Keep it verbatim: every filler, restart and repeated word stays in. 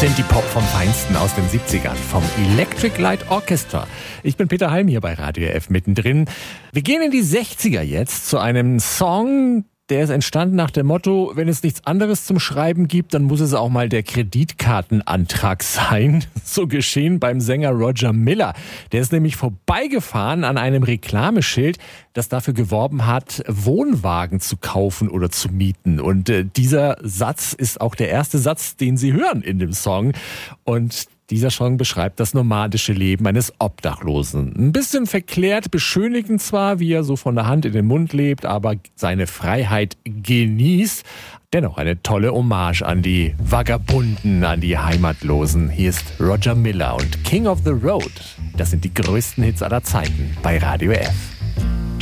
Synthie-Pop vom Feinsten aus den siebzigern vom Electric Light Orchestra. Ich bin Peter Halm hier bei Radio F mittendrin. Wir gehen in die sechziger jetzt zu einem Song, der ist entstanden nach dem Motto, wenn es nichts anderes zum Schreiben gibt, dann muss es auch mal der Kreditkartenantrag sein. So geschehen beim Sänger Roger Miller. Der ist nämlich vorbeigefahren an einem Reklameschild, das dafür geworben hat, Wohnwagen zu kaufen oder zu mieten. Und äh, dieser Satz ist auch der erste Satz, den Sie hören in dem Song. Und dieser Song beschreibt das nomadische Leben eines Obdachlosen. Ein bisschen verklärt, beschönigend zwar, wie er so von der Hand in den Mund lebt, aber seine Freiheit genießt. Dennoch eine tolle Hommage an die Vagabunden, an die Heimatlosen. Hier ist Roger Miller und King of the Road. Das sind die größten Hits aller Zeiten bei Radio F.